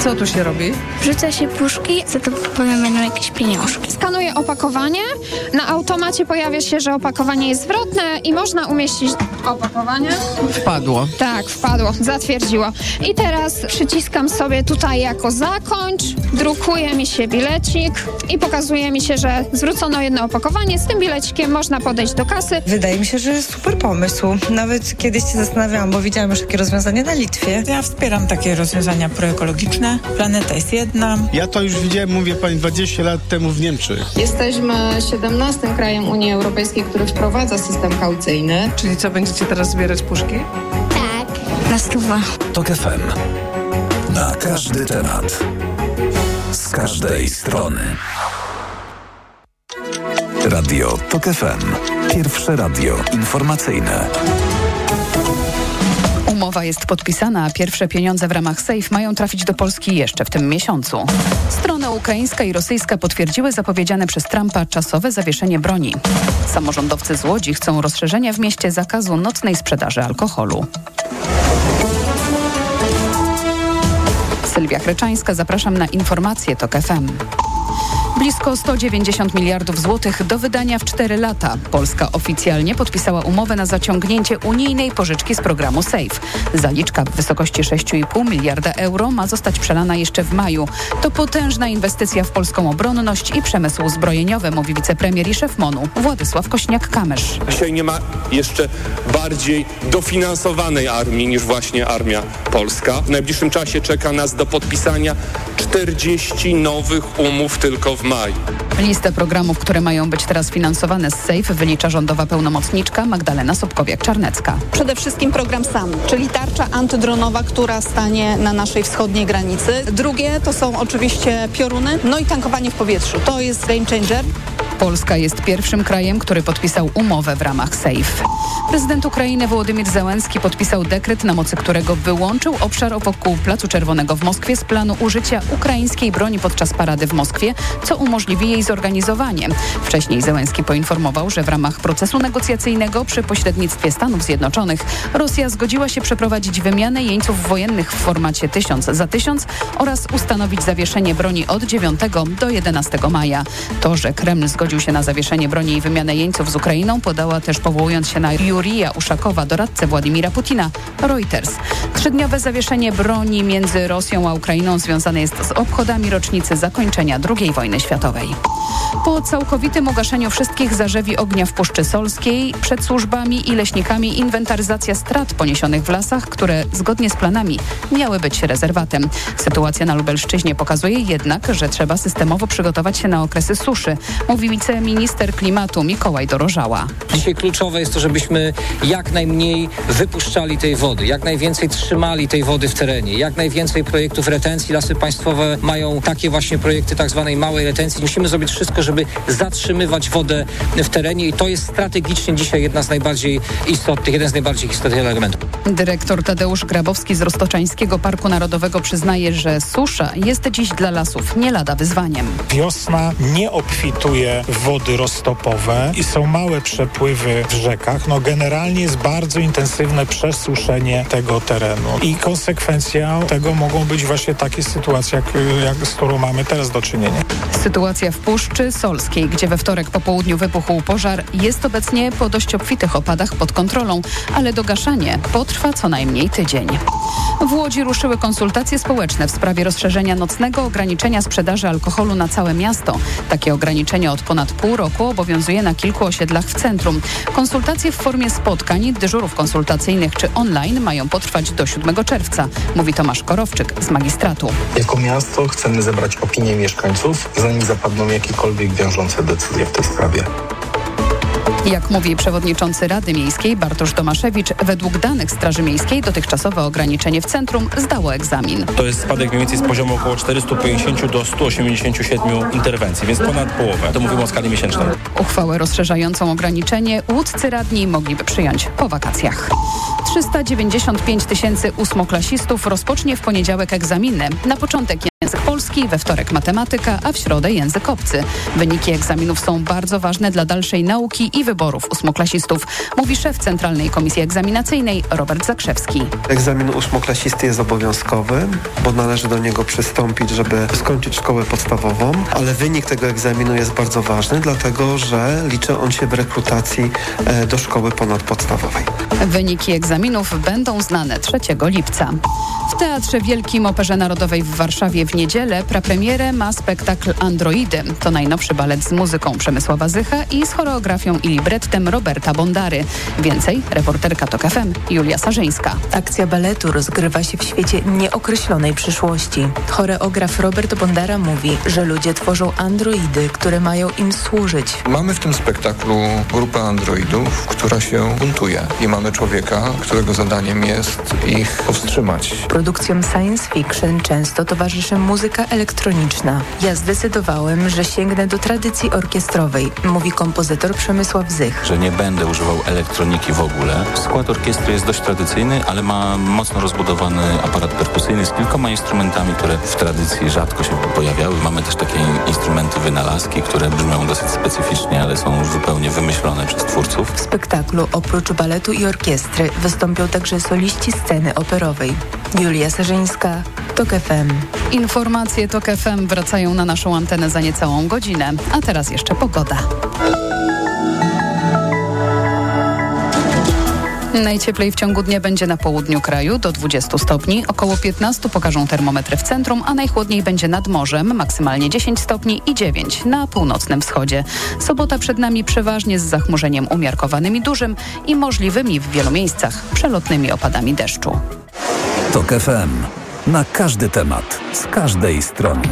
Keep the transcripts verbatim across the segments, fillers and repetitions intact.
Co tu się robi? Wrzuca się puszki, za to potem będą jakieś pieniążki. Skanuję opakowanie. Na automacie pojawia się, że opakowanie jest zwrotne i można umieścić opakowanie. Wpadło. Tak, wpadło, zatwierdziło. I teraz przyciskam sobie tutaj jako zakończ, drukuje mi się bilecik i pokazuje mi się, że zwrócono jedno opakowanie. Z tym bilecikiem można podejść do kasy. Wydaje mi się, że jest super pomysł. Nawet kiedyś się zastanawiałam, bo widziałam już takie rozwiązanie na Litwie. Ja wspieram takie rozwiązania proekologiczne. Planeta jest jedna. Ja to już widziałem, mówię pani, dwadzieścia lat temu w Niemczech. Jesteśmy siedemnastym krajem Unii Europejskiej, który wprowadza system kaucyjny. Czyli co, będziecie teraz zbierać puszki? Tak, na stówę. TOK F M. Na każdy temat. Z każdej strony. Radio TOK F M. Pierwsze radio informacyjne. Umowa jest podpisana, a pierwsze pieniądze w ramach SAFE mają trafić do Polski jeszcze w tym miesiącu. Strona ukraińska i rosyjska potwierdziły zapowiedziane przez Trumpa czasowe zawieszenie broni. Samorządowcy z Łodzi chcą rozszerzenia w mieście zakazu nocnej sprzedaży alkoholu. Sylwia Chreczańska, zapraszam na informacje TOK F M. Blisko sto dziewięćdziesiąt miliardów złotych do wydania w cztery lata. Polska oficjalnie podpisała umowę na zaciągnięcie unijnej pożyczki z programu SAFE. Zaliczka w wysokości sześć i pół miliarda euro ma zostać przelana jeszcze w maju. To potężna inwestycja w polską obronność i przemysł zbrojeniowy, mówi wicepremier i szef MON-u Władysław Kośniak-Kamysz. Dzisiaj nie ma jeszcze bardziej dofinansowanej armii niż właśnie armia polska. W najbliższym czasie czeka nas do podpisania czterdzieści nowych umów tylko w maju. Listę programów, które mają być teraz finansowane z SAFE, wylicza rządowa pełnomocniczka Magdalena Sobkowiak-Czarnecka. Przede wszystkim program SAM, czyli tarcza antydronowa, która stanie na naszej wschodniej granicy. Drugie to są oczywiście pioruny, no i tankowanie w powietrzu. To jest game changer. Polska jest pierwszym krajem, który podpisał umowę w ramach SAFE. Prezydent Ukrainy Wołodymyr Zełenski podpisał dekret, na mocy którego wyłączył obszar wokół Placu Czerwonego w Moskwie z planu użycia ukraińskiej broni podczas parady w Moskwie, co umożliwi jej zorganizowanie. Wcześniej Zełenski poinformował, że w ramach procesu negocjacyjnego przy pośrednictwie Stanów Zjednoczonych Rosja zgodziła się przeprowadzić wymianę jeńców wojennych w formacie tysiąc za tysiąc oraz ustanowić zawieszenie broni od dziewiątego do jedenastego maja. To, że Kreml zgodził się na zawieszenie broni i wymianę jeńców z Ukrainą, podała też, powołując się na Jurija Uszakowa, doradcę Władimira Putina, Reuters. Trzydniowe zawieszenie broni między Rosją a Ukrainą związane jest z obchodami rocznicy zakończenia drugiej wojny światowej. Po całkowitym ugaszeniu wszystkich zarzewi ognia w Puszczy Solskiej przed służbami i leśnikami inwentaryzacja strat poniesionych w lasach, które zgodnie z planami miały być rezerwatem. Sytuacja na Lubelszczyźnie pokazuje jednak, że trzeba systemowo przygotować się na okresy suszy, mówi wiceminister klimatu Mikołaj Dorożała. Dzisiaj kluczowe jest to, żebyśmy jak najmniej wypuszczali tej wody, jak najwięcej trzymali tej wody w terenie, jak najwięcej projektów retencji. Lasy Państwowe mają takie właśnie projekty tak zwanej małej retencji. Musimy zrobić wszystko, żeby zatrzymywać wodę w terenie i to jest strategicznie dzisiaj jedna z najbardziej istotnych, jeden z najbardziej istotnych elementów. Dyrektor Tadeusz Grabowski z Roztoczańskiego Parku Narodowego przyznaje, że susza jest dziś dla lasów nie lada wyzwaniem. Wiosna nie obfituje w wody roztopowe i są małe przepływy w rzekach. No generalnie jest bardzo intensywne przesuszenie tego terenu i konsekwencją tego mogą być właśnie takie sytuacje, jak, jak z którą mamy teraz do czynienia. Sytuacja w Puszczy Solskiej, gdzie we wtorek po południu wybuchł pożar, jest obecnie po dość obfitych opadach pod kontrolą, ale dogaszanie potrwa co najmniej tydzień. W Łodzi ruszyły konsultacje społeczne w sprawie rozszerzenia nocnego ograniczenia sprzedaży alkoholu na całe miasto. Takie ograniczenie od ponad pół roku obowiązuje na kilku osiedlach w centrum. Konsultacje w formie spotkań, dyżurów konsultacyjnych czy online mają potrwać do siódmego czerwca, mówi Tomasz Korowczyk z magistratu. Jako miasto chcemy zebrać opinię mieszkańców, zanim zapadną jakiekolwiek wiążące decyzje w tej sprawie. Jak mówi przewodniczący Rady Miejskiej Bartosz Tomaszewicz, według danych Straży Miejskiej dotychczasowe ograniczenie w centrum zdało egzamin. To jest spadek mniej więcej z poziomu około czterysta pięćdziesiąt do stu osiemdziesięciu siedmiu interwencji, więc ponad połowę. To mówimy o skali miesięcznej. Uchwałę rozszerzającą ograniczenie łódzcy radni mogliby przyjąć po wakacjach. trzysta dziewięćdziesiąt pięć tysięcy ósmoklasistów rozpocznie w poniedziałek egzaminy. Na początek język polski polski, we wtorek matematyka, a w środę język obcy. Wyniki egzaminów są bardzo ważne dla dalszej nauki i wyborów ósmoklasistów, mówi szef Centralnej Komisji Egzaminacyjnej Robert Zakrzewski. Egzamin ósmoklasisty jest obowiązkowy, bo należy do niego przystąpić, żeby skończyć szkołę podstawową, ale wynik tego egzaminu jest bardzo ważny, dlatego że liczy on się w rekrutacji do szkoły ponadpodstawowej. Wyniki egzaminów będą znane trzeciego lipca. W Teatrze Wielkim Operze Narodowej w Warszawie w niedzielę prapremierę ma spektakl Androidy. To najnowszy balet z muzyką Przemysława Zycha i z choreografią i librettem Roberta Bondary. Więcej reporterka TOK F M Julia Sarzyńska. Akcja baletu rozgrywa się w świecie nieokreślonej przyszłości. Choreograf Robert Bondara mówi, że ludzie tworzą androidy, które mają im służyć. Mamy w tym spektaklu grupę androidów, która się buntuje i mamy człowieka, którego zadaniem jest ich powstrzymać. Produkcjom science fiction często towarzyszy muzyka elektroniczna. Ja zdecydowałem, że sięgnę do tradycji orkiestrowej, mówi kompozytor Przemysław Zych. Że nie będę używał elektroniki w ogóle. Skład orkiestry jest dość tradycyjny, ale ma mocno rozbudowany aparat perkusyjny z kilkoma instrumentami, które w tradycji rzadko się pojawiały. Mamy też takie instrumenty wynalazki, które brzmią dosyć specyficznie, ale są zupełnie wymyślone przez twórców. W spektaklu oprócz baletu i orkiestry wystąpią także soliści sceny operowej. Julia Sarzyńska, TOK F M. Informacje TOK F M wracają na naszą antenę za niecałą godzinę, a teraz jeszcze pogoda. Najcieplej w ciągu dnia będzie na południu kraju do dwudziestu stopni, około piętnaście pokażą termometry w centrum, a najchłodniej będzie nad morzem, maksymalnie dziesięć stopni i dziewięć na północnym wschodzie. Sobota przed nami przeważnie z zachmurzeniem umiarkowanym i dużym i możliwymi w wielu miejscach przelotnymi opadami deszczu. TOK F M. Na każdy temat, z każdej strony.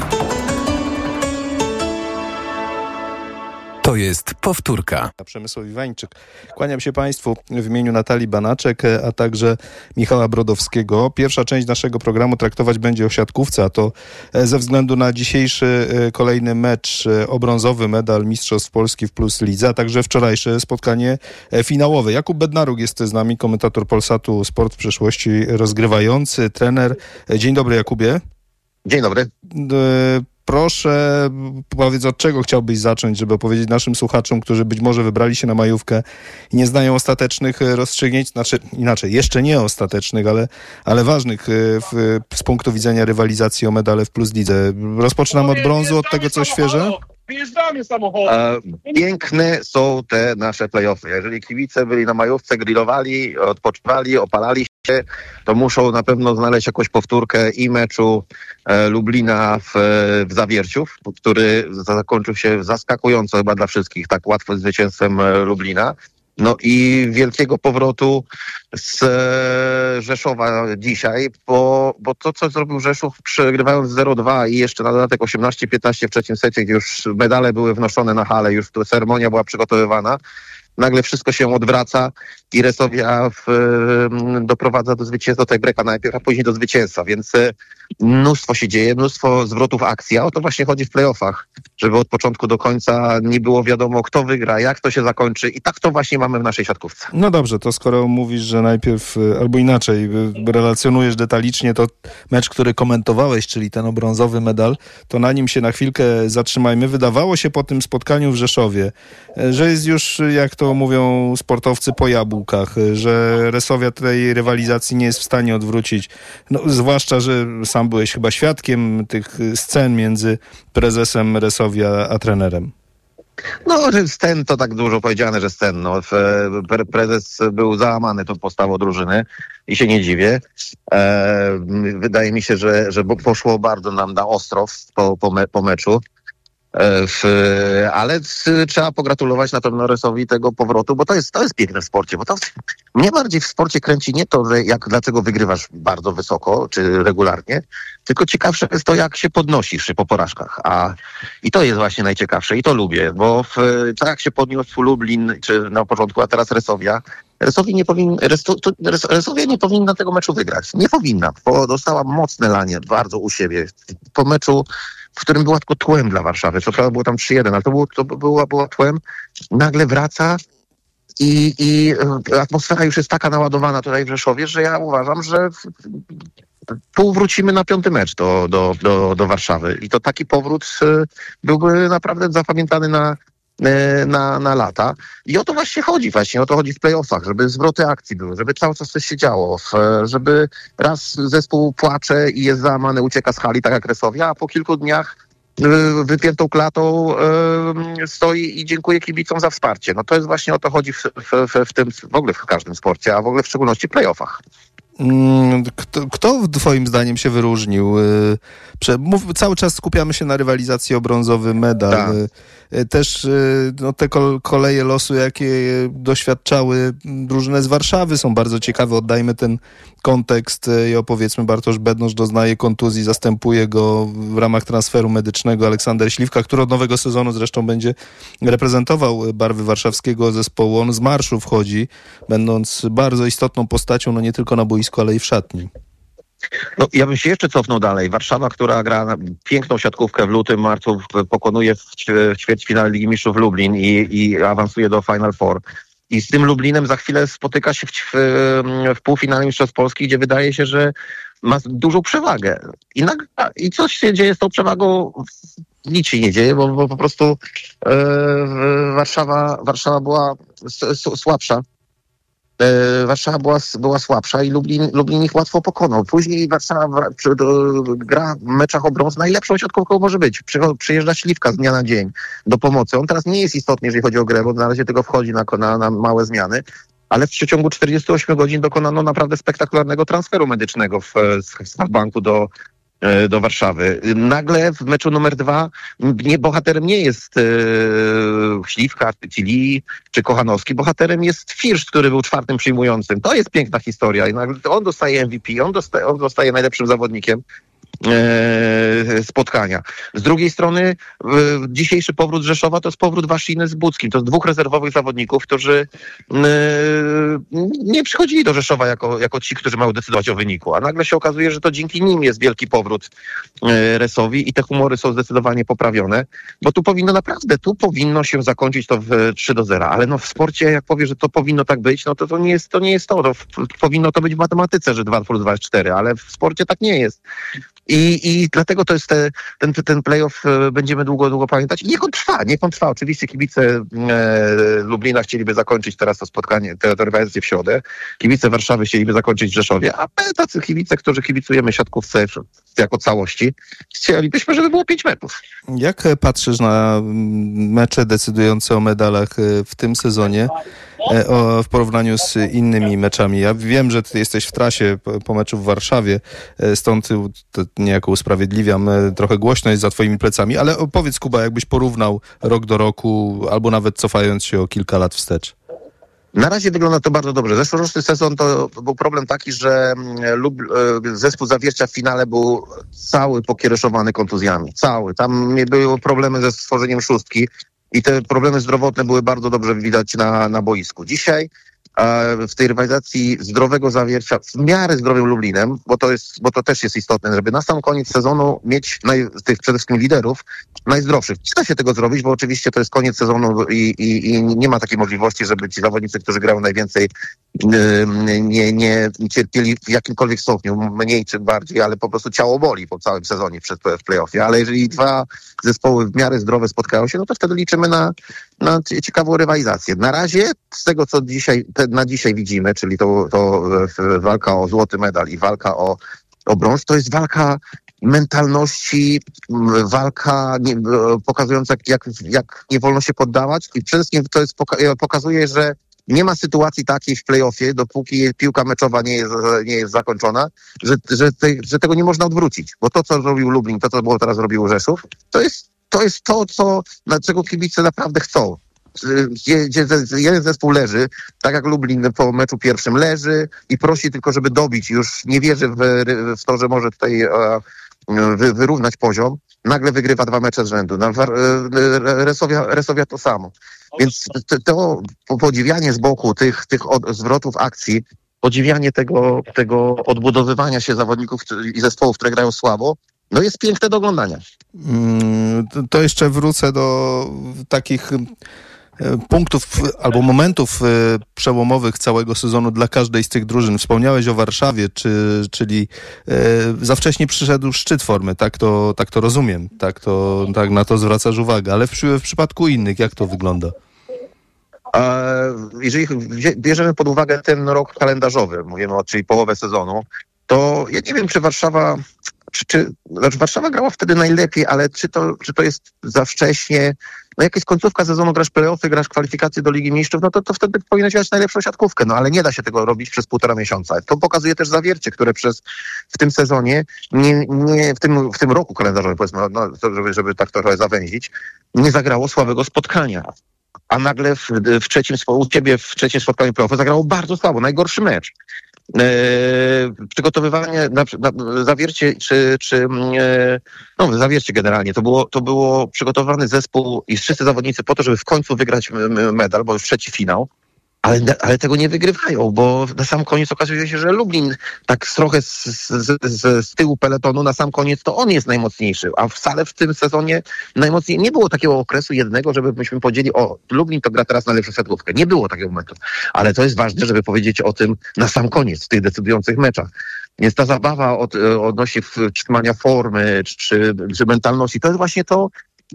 To jest powtórka. Przemysław Iwańczyk. Kłaniam się Państwu w imieniu Natalii Banaczek, a także Michała Brodowskiego. Pierwsza część naszego programu traktować będzie o siatkówce, a to ze względu na dzisiejszy kolejny mecz o brązowy medal Mistrzostw Polski w Plus Lidze, a także wczorajsze spotkanie finałowe. Jakub Bednaruk jest z nami, komentator Polsatu Sport w przeszłości, rozgrywający, trener. Dzień dobry, Jakubie. Dzień dobry. Proszę, powiedz, od czego chciałbyś zacząć, żeby opowiedzieć naszym słuchaczom, którzy być może wybrali się na majówkę i nie znają ostatecznych rozstrzygnięć, znaczy inaczej, jeszcze nie ostatecznych, ale, ale ważnych w, z punktu widzenia rywalizacji o medale w Plus Lidze. Rozpoczynam od brązu, od tego, co świeże? Wyjeżdżamy samochodem. E, piękne są te nasze play-offy. Jeżeli kibice byli na majówce, grillowali, odpoczywali, opalali się, to muszą na pewno znaleźć jakąś powtórkę i meczu e, Lublina w, w Zawierciu, który zakończył się zaskakująco chyba dla wszystkich, tak łatwym zwycięstwem e, Lublina. No i wielkiego powrotu z e, Rzeszowa dzisiaj, bo, bo to, co zrobił Rzeszów, przegrywając zero dwa i jeszcze na dodatek osiemnaście piętnaście w trzecim secie, gdzie już medale były wnoszone na halę, już tu ceremonia była przygotowywana, nagle wszystko się odwraca i Resowia w, doprowadza do zwycięstwa, do tiebreaka najpierw, a później do zwycięstwa, więc mnóstwo się dzieje, mnóstwo zwrotów akcji, a o to właśnie chodzi w playoffach, żeby od początku do końca nie było wiadomo, kto wygra, jak to się zakończy i tak to właśnie mamy w naszej siatkówce. No dobrze, to skoro mówisz, że najpierw, albo inaczej, relacjonujesz detalicznie to mecz, który komentowałeś, czyli ten o brązowy medal, to na nim się na chwilkę zatrzymajmy. Wydawało się po tym spotkaniu w Rzeszowie, że jest już, jak to mówią sportowcy, po jabłkach, że Resowia tej rywalizacji nie jest w stanie odwrócić. No, zwłaszcza, że sam byłeś chyba świadkiem tych scen między prezesem Resowia a trenerem. No, że scen to tak dużo powiedziane, że scen. No, prezes był załamany tą postawą drużyny i się nie dziwię. E, wydaje mi się, że, że poszło bardzo nam na ostro po, po, me, po meczu. W, ale trzeba pogratulować na pewno Resowi tego powrotu, bo to jest, to jest piękne w sporcie, bo to mnie bardziej w sporcie kręci nie to, że jak, dlaczego wygrywasz bardzo wysoko, czy regularnie, tylko ciekawsze jest to, jak się podnosisz po porażkach, a i to jest właśnie najciekawsze i to lubię, bo w, tak jak się podniósł Lublin, czy na początku, a teraz Resowia, Resowi nie powin, Reso, Resowia nie powinna tego meczu wygrać, nie powinna, bo dostała mocne lanie bardzo u siebie, po meczu, w którym była tylko tłem dla Warszawy. Co prawda było tam trzy jeden, ale to, było, to była, była tłem. Nagle wraca i, i atmosfera już jest taka naładowana tutaj w Rzeszowie, że ja uważam, że tu wrócimy na piąty mecz do, do, do, do Warszawy i to taki powrót byłby naprawdę zapamiętany na Na, na lata. I o to właśnie chodzi, właśnie o to chodzi w play-offach, żeby zwroty akcji były, żeby cały czas coś się działo, żeby raz zespół płacze i jest załamany, ucieka z hali, tak jak Resowia, a po kilku dniach wypiętą klatą stoi i dziękuję kibicom za wsparcie. No to jest właśnie o to chodzi w, w, w tym, w ogóle w każdym sporcie, a w ogóle w szczególności w play-offach. Kto, kto twoim zdaniem się wyróżnił? Mów, cały czas skupiamy się na rywalizacji o brązowy medal. Tak. Też no, te koleje losu, jakie doświadczały drużyny z Warszawy, są bardzo ciekawe. Oddajmy ten kontekst i opowiedzmy, Bartosz Bednosz doznaje kontuzji, zastępuje go w ramach transferu medycznego Aleksander Śliwka, który od nowego sezonu zresztą będzie reprezentował barwy warszawskiego zespołu. On z marszu wchodzi, będąc bardzo istotną postacią, no nie tylko na boisku, ale i w szatni. No, ja bym się jeszcze cofnął dalej. Warszawa, która gra piękną siatkówkę w lutym, marcu, pokonuje w, w ćwierćfinale Ligi Mistrzów Lublin i, i awansuje do Final Four. I z tym Lublinem za chwilę spotyka się w, w, w półfinale Mistrzostw Polski, gdzie wydaje się, że ma dużą przewagę. I, nagle, i coś się dzieje z tą przewagą, nic się nie dzieje, bo, bo po prostu e, Warszawa, Warszawa była s, s, słabsza. Warszawa była, była słabsza i Lublin, Lublin ich łatwo pokonał. Później Warszawa przy, do, gra w meczach o brąz najlepszą siatkówką może być. Przy, przyjeżdża Śliwka z dnia na dzień do pomocy. On teraz nie jest istotny, jeżeli chodzi o grę, bo na razie tylko wchodzi na, na, na małe zmiany, ale w przeciągu czterdziestu ośmiu godzin dokonano naprawdę spektakularnego transferu medycznego w, z banku do do Warszawy. Nagle w meczu numer dwa nie, bohaterem nie jest e, Śliwka, czy Cili, czy Kochanowski. Bohaterem jest Firsz, który był czwartym przyjmującym. To jest piękna historia. I nagle on dostaje M V P, on dostaje, on dostaje najlepszym zawodnikiem e, spotkania. Z drugiej strony e, dzisiejszy powrót Rzeszowa to jest powrót Wasziny z Buckim. To jest dwóch rezerwowych zawodników, którzy e, nie przychodzili do Rzeszowa jako, jako ci, którzy mają decydować o wyniku. A nagle się okazuje, że to dzięki nim jest wielki powrót e, Resowi i te humory są zdecydowanie poprawione, bo tu powinno naprawdę, tu powinno się zakończyć to w trzy do zera. Ale no w sporcie, jak powie, że to powinno tak być, no to to nie jest to. Nie jest to. to w, powinno to być w matematyce, że dwa plus dwa jest cztery, ale w sporcie tak nie jest. I, i dlatego to jest te, ten, ten playoff będziemy długo, długo pamiętać. I niech on trwa, niech on trwa. Oczywiście kibice e, Lublina chcieliby zakończyć teraz to spotkanie, tę rywalizację w środę. Kibice Warszawy chcieliby zakończyć w Rzeszowie, a my tacy kibice, którzy kibicujemy siatkówce jako całości, chcielibyśmy, żeby było pięć meczów. Jak patrzysz na mecze decydujące o medalach w tym sezonie o, w porównaniu z innymi meczami? Ja wiem, że ty jesteś w trasie po, po meczu w Warszawie, stąd to niejako usprawiedliwiam, trochę głośno jest za twoimi plecami, ale powiedz, Kuba, jakbyś porównał rok do roku, albo nawet cofając się o kilka lat wstecz. Na razie wygląda to bardzo dobrze. Zeszłoroczny sezon to był problem taki, że lub, zespół Zawiercia w finale był cały pokiereszowany kontuzjami. Cały. Tam były problemy ze stworzeniem szóstki i te problemy zdrowotne były bardzo dobrze widać na, na boisku. Dzisiaj w tej rywalizacji zdrowego Zawiercia w miarę zdrowym Lublinem, bo to jest, bo to też jest istotne, żeby na sam koniec sezonu mieć naj, tych przede wszystkim liderów najzdrowszych. Nie da się tego zrobić, bo oczywiście to jest koniec sezonu i, i, i nie ma takiej możliwości, żeby ci zawodnicy, którzy grają najwięcej, nie, nie cierpieli w jakimkolwiek stopniu, mniej czy bardziej, ale po prostu ciało boli po całym sezonie przed, w play-offie. Ale jeżeli dwa zespoły w miarę zdrowe spotkają się, no to wtedy liczymy na, na ciekawą rywalizację. Na razie z tego, co dzisiaj, te, na dzisiaj widzimy, czyli to, to walka o złoty medal i walka o, o brąz, to jest walka mentalności, walka nie, pokazująca, jak, jak nie wolno się poddawać i przede wszystkim to jest, pokazuje, że nie ma sytuacji takiej w play-offie, dopóki piłka meczowa nie jest, nie jest zakończona, że, że, te, że tego nie można odwrócić. Bo to, co zrobił Lublin, to, co było teraz robił Rzeszów, to jest to, jest to co, na czego kibice naprawdę chcą. Gdzie jeden zespół leży, tak jak Lublin po meczu pierwszym leży i prosi tylko, żeby dobić. Już nie wierzy w, w to, że może tutaj wy, wyrównać poziom. Nagle wygrywa dwa mecze z rzędu. Resowia, Resowia to samo. Więc to, to podziwianie z boku tych, tych od, zwrotów akcji, podziwianie tego, tego odbudowywania się zawodników i zespołów, które grają słabo, no jest piękne do oglądania. To jeszcze wrócę do takich punktów albo momentów przełomowych całego sezonu dla każdej z tych drużyn. Wspomniałeś o Warszawie, czy, czyli za wcześnie przyszedł szczyt formy, tak to, tak to rozumiem, tak, to, tak na to zwracasz uwagę, ale w, w przypadku innych, jak to wygląda? Jeżeli bierzemy pod uwagę ten rok kalendarzowy, mówimy o, czyli połowę sezonu, to ja nie wiem, czy Warszawa, czy, czy znaczy Warszawa grała wtedy najlepiej, ale czy to, czy to jest za wcześnie, no jak jest końcówka sezonu, grasz play-offy, grasz kwalifikacje do Ligi Mistrzów, no to, to wtedy powinnaś mieć najlepszą siatkówkę, no ale nie da się tego robić przez półtora miesiąca. To pokazuje też Zawiercie, które przez w tym sezonie, nie, nie w, tym, w tym roku kalendarzowym, powiedzmy, no, żeby, żeby tak trochę zawęzić, nie zagrało słabego spotkania. A nagle w, w trzecim, u ciebie w trzecim spotkaniu play-offu zagrało bardzo słabo, najgorszy mecz. E, przygotowywanie na, na Zawiercie, czy, czy e, no Zawiercie generalnie, to było, to było przygotowany zespół i wszyscy zawodnicy po to, żeby w końcu wygrać medal, bo już trzeci finał. Ale, ale tego nie wygrywają, bo na sam koniec okazuje się, że Lublin tak trochę z, z, z, z tyłu peletonu, na sam koniec to on jest najmocniejszy, a wcale w tym sezonie najmocniej nie było takiego okresu jednego, żeby myśmy powiedzieli, o, Lublin to gra teraz na lepszą siatkówkę. Nie było takiego momentu. Ale to jest ważne, żeby powiedzieć o tym na sam koniec, w tych decydujących meczach. Więc ta zabawa od, odnośnie trzymania formy czy, czy mentalności, to jest właśnie to,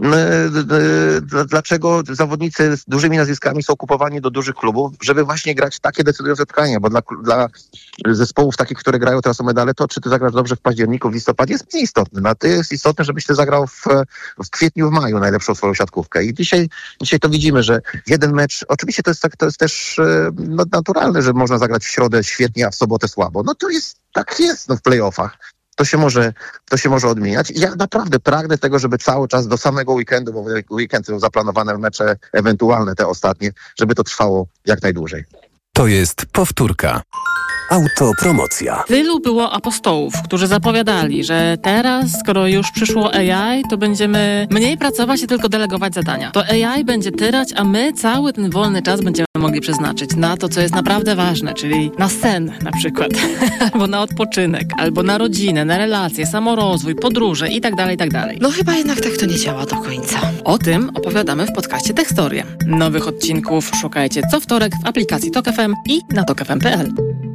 dlaczego zawodnicy z dużymi nazwiskami są kupowani do dużych klubów, żeby właśnie grać takie decydujące spotkania, bo dla, dla zespołów takich, które grają teraz o medale, to czy ty zagrasz dobrze w październiku, w listopadzie jest mniej istotne. No, to jest istotne, żebyś ty zagrał w, w kwietniu, w maju najlepszą swoją siatkówkę. I dzisiaj, dzisiaj to widzimy, że jeden mecz, oczywiście to jest, tak, to jest też no, naturalne, że można zagrać w środę świetnie, a w sobotę słabo. No to jest, tak jest no, w play-offach. To się może, to się może odmieniać. I ja naprawdę pragnę tego, żeby cały czas do samego weekendu, bo weekend są zaplanowane mecze, ewentualne te ostatnie, żeby to trwało jak najdłużej. To jest powtórka. Autopromocja. Tylu było apostołów, którzy zapowiadali, że teraz, skoro już przyszło A I, to będziemy mniej pracować i tylko delegować zadania. To A I będzie tyrać, a my cały ten wolny czas będziemy mogli przeznaczyć na to, co jest naprawdę ważne, czyli na sen na przykład, albo na odpoczynek, albo na rodzinę, na relacje, samorozwój, podróże i tak dalej, i tak dalej. No chyba jednak tak to nie działa do końca. O tym opowiadamy w podcaście Tekstorie. Nowych odcinków szukajcie co wtorek w aplikacji Tok F M i na tok f m kropka p l.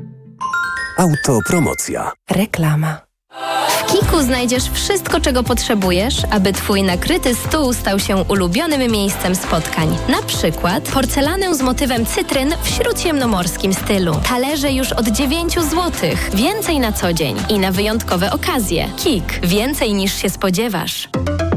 Autopromocja. Reklama. W Kiku znajdziesz wszystko, czego potrzebujesz, aby twój nakryty stół stał się ulubionym miejscem spotkań. Na przykład porcelanę z motywem cytryn w śródziemnomorskim stylu. Talerze już od dziewięć złotych. Więcej na co dzień i na wyjątkowe okazje. Kik. Więcej niż się spodziewasz.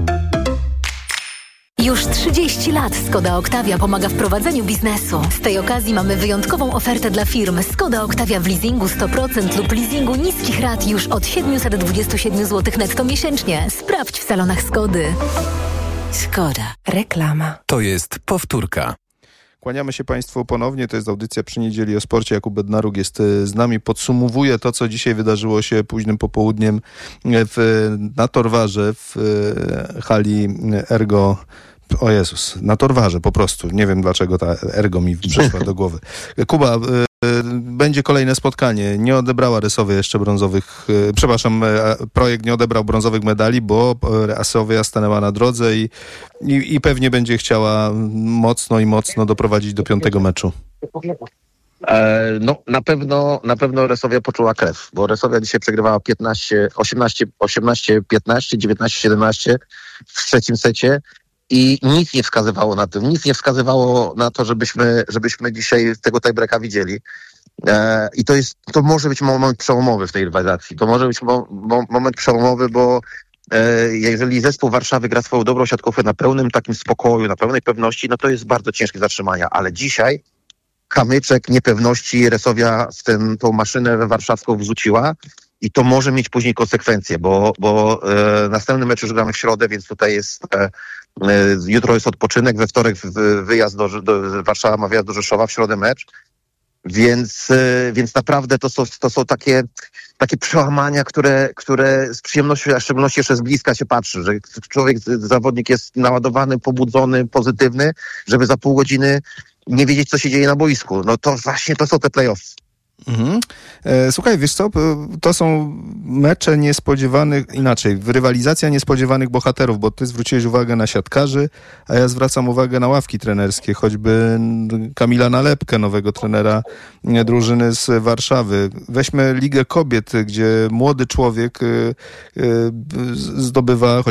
Już trzydzieści lat Skoda Octavia pomaga w prowadzeniu biznesu. Z tej okazji mamy wyjątkową ofertę dla firm. Skoda Octavia w leasingu sto procent lub leasingu niskich rat już od siedemset dwadzieścia siedem złotych netto miesięcznie. Sprawdź w salonach Skody. Skoda. Reklama. To jest powtórka. Kłaniamy się Państwu ponownie, to jest audycja Przy Niedzieli o Sporcie. Jakub Bednaruk jest z nami, podsumowuje to, co dzisiaj wydarzyło się późnym popołudniem w, na Torwarze w hali Ergo. O Jezus, na Torwarze po prostu. Nie wiem, dlaczego ta Ergo mi przyszła do głowy. Kuba, y, będzie kolejne spotkanie. Nie odebrała Resowie jeszcze brązowych, y, przepraszam, y, projekt nie odebrał brązowych medali, bo Asowia stanęła na drodze i, i, i pewnie będzie chciała mocno i mocno doprowadzić do piątego meczu. E, no na pewno, na pewno Resowia poczuła krew, bo Resowia dzisiaj przegrywała piętnaście, osiemnaście, osiemnaście, piętnaście, dziewiętnaście, siedemnaście w trzecim secie. I nic nie wskazywało na tym, nic nie wskazywało na to, żebyśmy, żebyśmy dzisiaj tego tiebreaka widzieli. E, I to jest, to może być moment przełomowy w tej rywalizacji. To może być mo, mo, moment przełomowy, bo e, jeżeli zespół Warszawy gra swoją dobrą siatkówkę na pełnym takim spokoju, na pełnej pewności, no to jest bardzo ciężkie zatrzymania. Ale dzisiaj kamyczek niepewności Resowia w ten, tą maszynę warszawską wrzuciła. I to może mieć później konsekwencje, bo, bo e, następny mecz już gramy w środę, więc tutaj jest, e, e, jutro jest odpoczynek, we wtorek w, wyjazd do, do Warszawa ma wyjazd do Rzeszowa, w środę mecz, więc, e, więc naprawdę to są, to są takie, takie przełamania, które, które z przyjemnością, a w szczególności jeszcze z bliska się patrzy, że człowiek, zawodnik jest naładowany, pobudzony, pozytywny, żeby za pół godziny nie wiedzieć, co się dzieje na boisku. No to właśnie to są te play-offs. Mhm. E, słuchaj, wiesz co, to są mecze niespodziewanych, inaczej, rywalizacja niespodziewanych bohaterów, bo ty zwróciłeś uwagę na siatkarzy, a ja zwracam uwagę na ławki trenerskie, choćby Kamila Nalepkę, nowego trenera drużyny z Warszawy. Weźmy Ligę Kobiet, gdzie młody człowiek e, e, zdobywa